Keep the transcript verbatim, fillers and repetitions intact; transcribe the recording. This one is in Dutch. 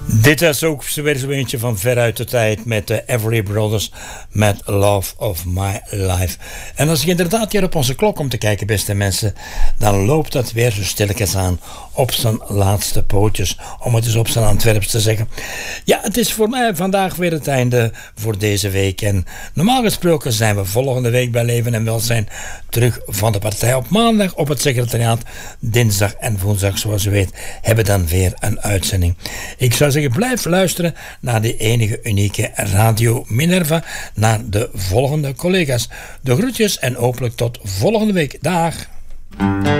Dit is ook weer zo'n eentje van veruit de tijd met de Everly Brothers met Love of My Life. En als ik inderdaad hier op onze klok kom te kijken, beste mensen, dan loopt dat weer zo stilletjes aan op zijn laatste pootjes, om het eens op zijn Antwerps te zeggen. Ja, het is voor mij vandaag weer het einde voor deze week. En normaal gesproken zijn we volgende week bij Leven en Welzijn terug van de partij op maandag op het secretariaat. Dinsdag en woensdag, zoals u weet, hebben dan weer een uitzending. Ik zou zeggen, blijf luisteren naar die enige unieke Radio Minerva, naar de volgende collega's. De groetjes en hopelijk tot volgende week. Dag!